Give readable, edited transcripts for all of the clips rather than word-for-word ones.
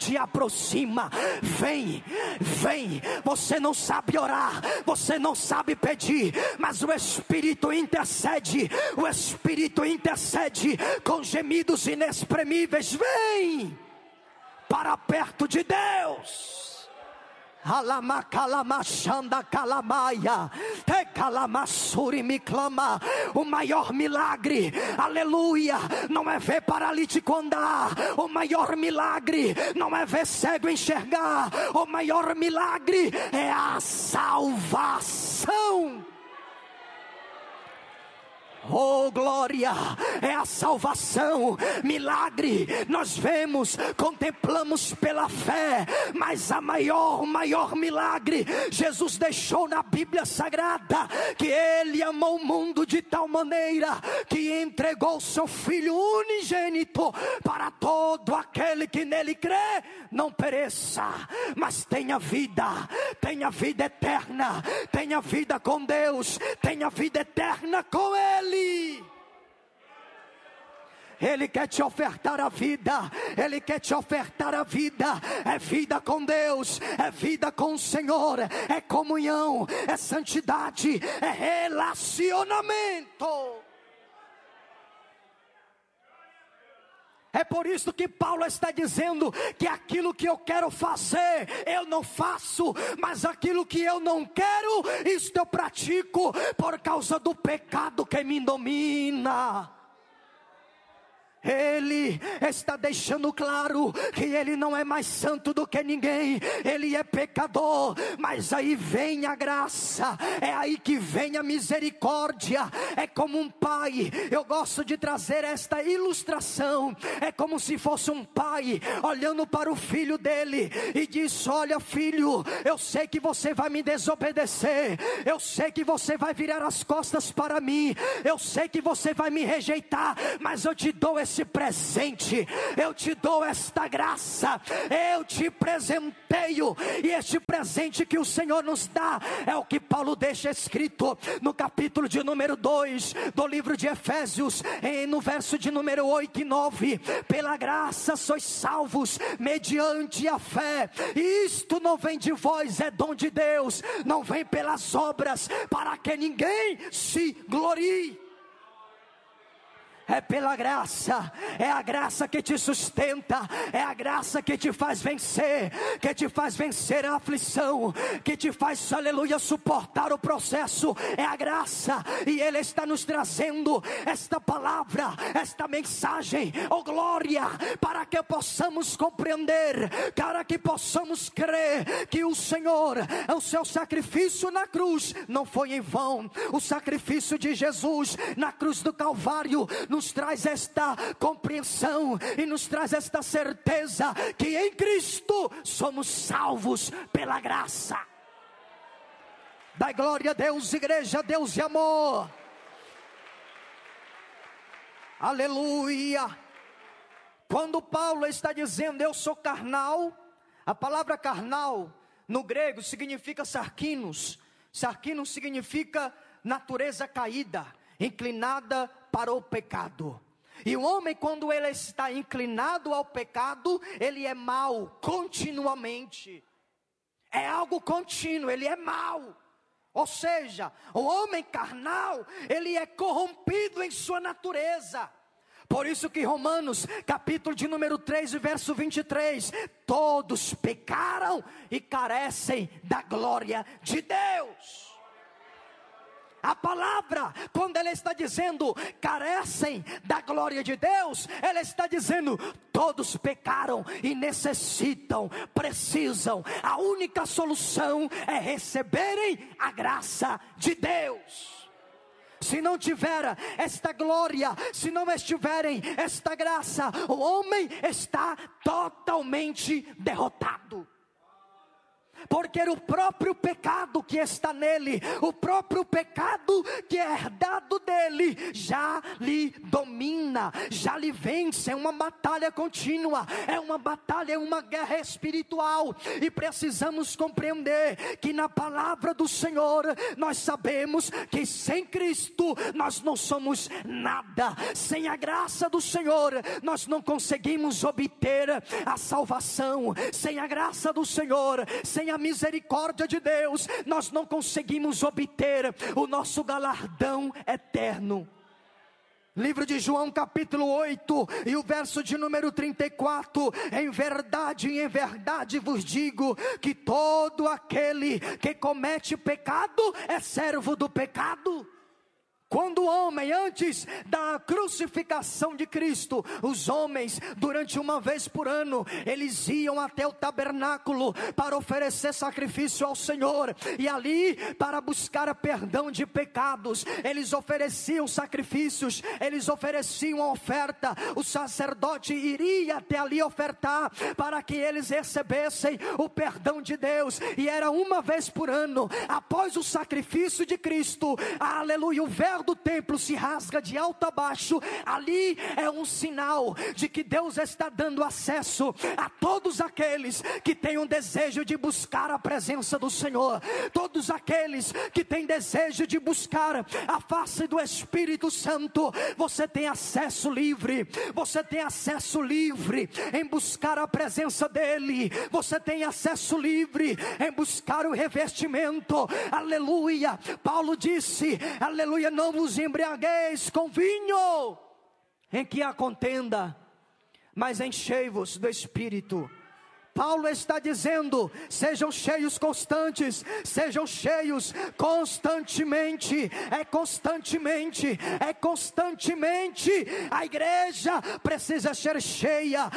se aproxima. Vem, vem. Você não sabe orar, você não sabe pedir, mas o Espírito intercede. O Espírito intercede com gemidos inexprimíveis. Vem para perto de Deus. O maior milagre, aleluia, não é ver paralítico andar. O maior milagre não é ver cego enxergar. O maior milagre é a salvação. Oh glória, é a salvação. Milagre nós vemos, contemplamos pela fé, mas o maior milagre Jesus deixou na Bíblia Sagrada, que Ele amou o mundo de tal maneira que entregou o seu Filho unigênito, para todo aquele que nele crê não pereça, mas tenha vida eterna, tenha vida com Deus, tenha vida eterna com Ele. Ele quer te ofertar a vida. Ele quer te ofertar a vida. É vida com Deus, é vida com o Senhor, é comunhão, é santidade, é relacionamento. É por isso que Paulo está dizendo que aquilo que eu quero fazer, eu não faço, mas aquilo que eu não quero, isto eu pratico, por causa do pecado que me domina. Ele está deixando claro que ele não é mais santo do que ninguém, ele é pecador, mas aí vem a graça, é aí que vem a misericórdia. É como um pai, eu gosto de trazer esta ilustração, é como se fosse um pai olhando para o filho dele e diz: olha filho, eu sei que você vai me desobedecer, eu sei que você vai virar as costas para mim, eu sei que você vai me rejeitar, mas eu te dou esse presente, eu te dou esta graça, eu te presenteio. E este presente que o Senhor nos dá é o que Paulo deixa escrito no capítulo de número 2 do livro de Efésios, no verso de número 8 e 9: pela graça sois salvos mediante a fé, e isto não vem de vós, é dom de Deus, não vem pelas obras, para que ninguém se glorie. É pela graça, é a graça que te sustenta, é a graça que te faz vencer, a aflição, que te faz, aleluia, suportar o processo. É a graça, e Ele está nos trazendo esta palavra, esta mensagem, oh glória, para que possamos compreender, para que possamos crer que o Senhor, o seu sacrifício na cruz não foi em vão. O sacrifício de Jesus na cruz do Calvário nos traz esta compreensão e nos traz esta certeza que em Cristo somos salvos pela graça. Dai glória a Deus, igreja, Deus e amor. Aleluia. Quando Paulo está dizendo eu sou carnal, a palavra carnal no grego significa sarkinos. Sarkinos significa natureza caída, inclinada para o pecado. E o homem, quando ele está inclinado ao pecado, ele é mau continuamente. É algo contínuo, ele é mau. Ou seja, o homem carnal, ele é corrompido em sua natureza. Por isso que Romanos, capítulo de número 3, verso 23, todos pecaram e carecem da glória de Deus. A palavra, quando ela está dizendo carecem da glória de Deus, ela está dizendo todos pecaram e necessitam, precisam. A única solução é receberem a graça de Deus. Se não tiver esta glória, se não estiverem esta graça, o homem está totalmente derrotado. porque o próprio pecado que está nele, o próprio pecado que é herdado dele, já lhe domina, já lhe vence. É uma batalha contínua, é uma batalha, é uma guerra espiritual, e precisamos compreender que na palavra do Senhor, nós sabemos que sem Cristo, nós não somos nada. Sem a graça do Senhor, nós não conseguimos obter a salvação. Sem a graça do Senhor, sem a misericórdia de Deus, nós não conseguimos obter o nosso galardão eterno. Livro de João capítulo 8 e o verso de número 34, em verdade vos digo, que todo aquele que comete pecado é servo do pecado. Quando o homem, antes da crucificação de Cristo, os homens, durante uma vez por ano, eles iam até o tabernáculo para oferecer sacrifício ao Senhor, e ali, para buscar a perdão de pecados, eles ofereciam sacrifícios, eles ofereciam a oferta. O sacerdote iria até ali ofertar, para que eles recebessem o perdão de Deus, e era uma vez por ano. Após o sacrifício de Cristo, aleluia, o véu do templo se rasga de alto a baixo. Ali é um sinal de que Deus está dando acesso a todos aqueles que têm um desejo de buscar a presença do Senhor, todos aqueles que têm desejo de buscar a face do Espírito Santo. Você tem acesso livre, você tem acesso livre em buscar a presença dEle, você tem acesso livre em buscar o revestimento, aleluia. Paulo disse, aleluia, não vos embriagueis com vinho, em que há contenda, mas enchei-vos do Espírito. Paulo está dizendo, sejam cheios constantes, sejam cheios constantemente. É constantemente, é constantemente. A igreja precisa ser cheia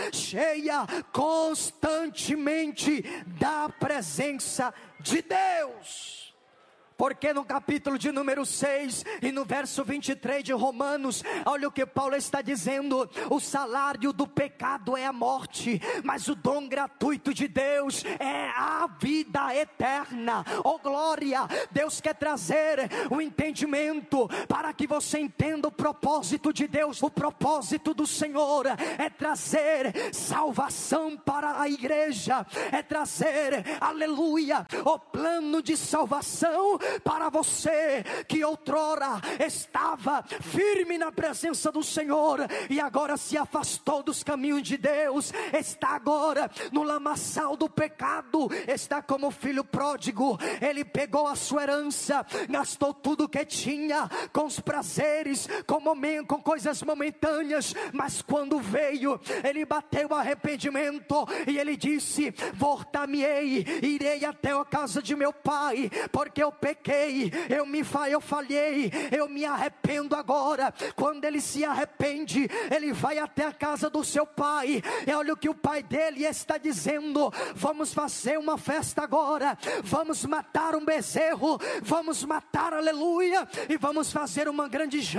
constantemente da presença de Deus. Porque no capítulo de número 6 e no verso 23 de Romanos, olha o que Paulo está dizendo: o salário do pecado é a morte, mas o dom gratuito de Deus é a vida eterna. Oh glória! Deus quer trazer o entendimento para que você entenda o propósito de Deus. O propósito do Senhor é trazer salvação para a igreja, é trazer, aleluia, o plano de salvação para você que outrora estava firme na presença do Senhor e agora se afastou dos caminhos de Deus, está agora no lamaçal do pecado, está como filho pródigo. Ele pegou a sua herança, gastou tudo que tinha com os prazeres, com coisas momentâneas, mas quando veio, ele bateu o arrependimento e ele disse: voltar-me-ei, irei até a casa de meu pai, porque eu pequei, eu falhei, eu me arrependo agora. Quando ele se arrepende, ele vai até a casa do seu pai, e olha o que o pai dele está dizendo: vamos fazer uma festa agora, vamos matar um bezerro, vamos matar, aleluia, e vamos fazer uma grande janta.